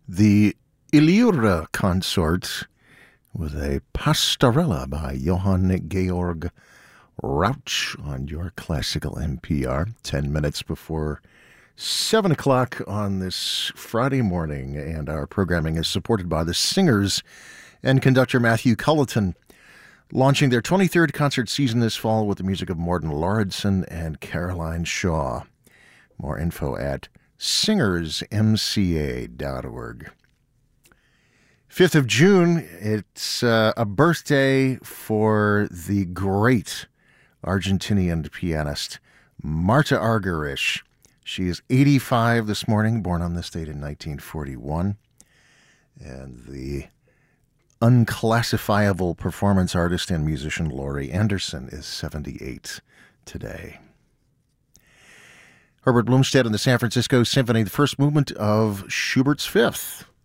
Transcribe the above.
The Illyra Consort with a Pastorella by Johann Georg Rauch on your classical NPR. 10 minutes before 7 o'clock on this Friday morning, and our programming is supported by the singers and conductor Matthew Culleton, launching their 23rd concert season this fall with the music of Morten Lauridsen and Caroline Shaw. More info at singersmca.org. 5th of June, it's a birthday for the great Argentinian pianist Marta Argerich. She is 85 this morning, born on this date in 1941. And the unclassifiable performance artist and musician Laurie Anderson is 78 today. Herbert Blomstedt and the San Francisco Symphony, the first movement of Schubert's Fifth.